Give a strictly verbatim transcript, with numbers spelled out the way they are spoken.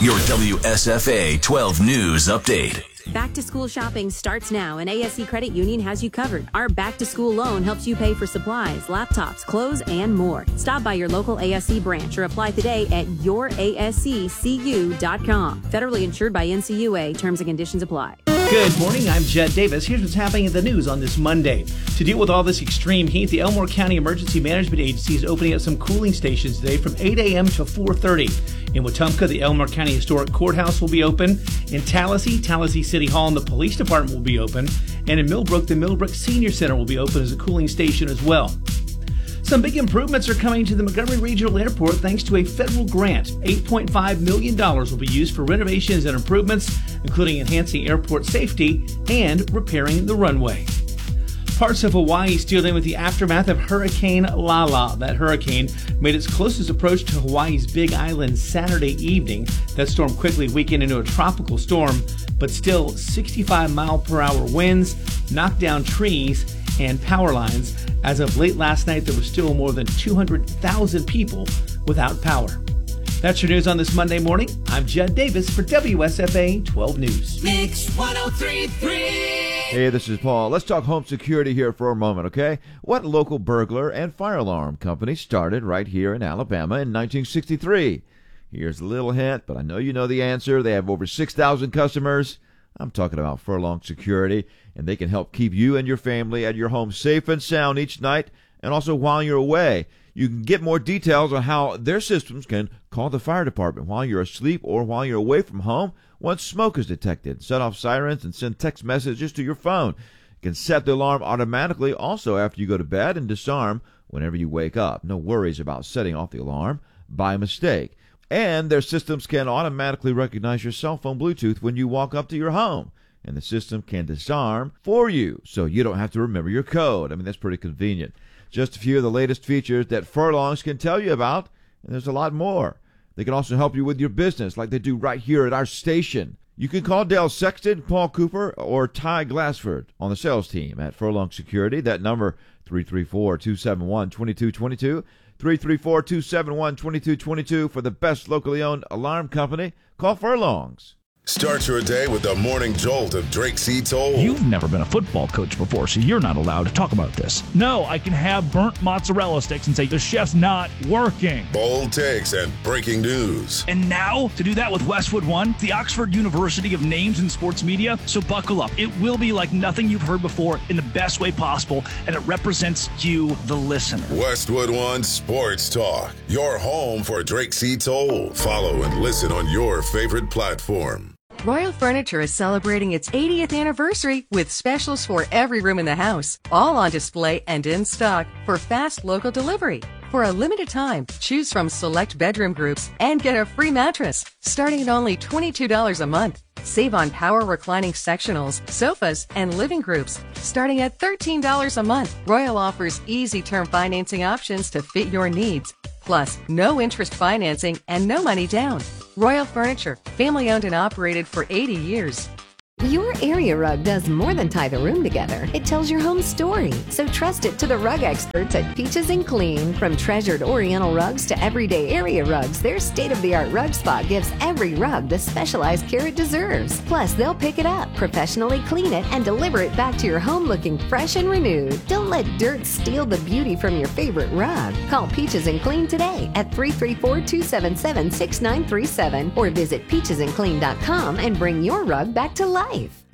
Your W S F A twelve News Update. Back to school shopping starts now, and A S C Credit Union has you covered. Our back to school loan helps you pay for supplies, laptops, clothes, and more. Stop by your local A S C branch or apply today at your A S C C U dot com. Federally insured by N C U A. Terms and conditions apply. Good morning, I'm Jed Davis. Here's what's happening in the news on this Monday. To deal with all this extreme heat, the Elmore County Emergency Management Agency is opening up some cooling stations today from eight a.m. to four thirty. In Wetumpka, the Elmore County Historic Courthouse will be open. In Tallahassee, Tallahassee City Hall and the Police Department will be open. And in Millbrook, the Millbrook Senior Center will be open as a cooling station as well. Some big improvements are coming to the Montgomery Regional Airport thanks to a federal grant. eight point five million dollars will be used for renovations and improvements, including enhancing airport safety and repairing the runway. Parts of Hawaii is dealing with the aftermath of Hurricane Lala. That hurricane made its closest approach to Hawaii's Big Island Saturday evening. That storm quickly weakened into a tropical storm, but still sixty-five mile per hour winds knocked down trees and power lines. As of late last night, there were still more than two hundred thousand people without power. That's your news on this Monday morning. I'm Jed Davis for W S F A twelve News. Mix one oh three point three. Hey, this is Paul. Let's talk home security here for a moment, okay? What local burglar and fire alarm company started right here in Alabama in nineteen sixty-three? Here's a little hint, but I know you know the answer. They have over six thousand customers. I'm talking about Furlong Security, and they can help keep you and your family at your home safe and sound each night and also while you're away. You can get more details on how their systems can call the fire department while you're asleep or while you're away from home once smoke is detected. Set off sirens and send text messages to your phone. You can set the alarm automatically also after you go to bed and disarm whenever you wake up. No worries about setting off the alarm by mistake. And their systems can automatically recognize your cell phone Bluetooth when you walk up to your home. And the system can disarm for you, so you don't have to remember your code. I mean, that's pretty convenient. Just a few of the latest features that Furlongs can tell you about, and there's a lot more. They can also help you with your business like they do right here at our station. You can call Dale Sexton, Paul Cooper, or Ty Glassford on the sales team at Furlong Security. That number, three three four, two seven one, two two two two. three three four, two seven one, two two two two for the best locally owned alarm company. Call Furlongs. Start your day with the morning jolt of Drake C. Toll. You've never been a football coach before, so you're not allowed to talk about this. No, I can have burnt mozzarella sticks and say the chef's not working. Bold takes and breaking news. And now, to do that with Westwood One, the Oxford University of Names in Sports Media. So buckle up. It will be like nothing you've heard before in the best way possible, and it represents you, the listener. Westwood One Sports Talk. Your home for Drake C. Toll. Follow and listen on your favorite platform. Royal Furniture is celebrating its eightieth anniversary with specials for every room in the house, all on display and in stock for fast local delivery. For a limited time, choose from select bedroom groups and get a free mattress, starting at only twenty-two dollars a month. Save on power reclining sectionals, sofas, and living groups, starting at thirteen dollars a month. Royal offers easy term financing options to fit your needs. Plus, no interest financing and no money down. Royal Furniture, family owned and operated for eighty years. Your area rug does more than tie the room together. It tells your home story. So trust it to the rug experts at Peaches and Clean. From treasured Oriental rugs to everyday area rugs, their state-of-the-art rug spot gives every rug the specialized care it deserves. Plus, they'll pick it up, professionally clean it, and deliver it back to your home looking fresh and renewed. Don't let dirt steal the beauty from your favorite rug. Call Peaches and Clean today at three three four, two seven seven, six nine three seven or visit peaches and clean dot com and bring your rug back to life.